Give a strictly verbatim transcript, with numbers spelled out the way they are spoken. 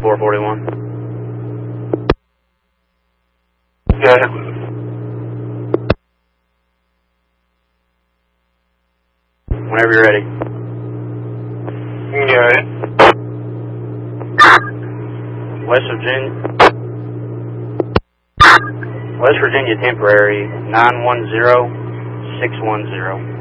four forty-one. Got it. Whenever you're ready. Got it. West Virginia. West Virginia temporary nine one zero six one zero.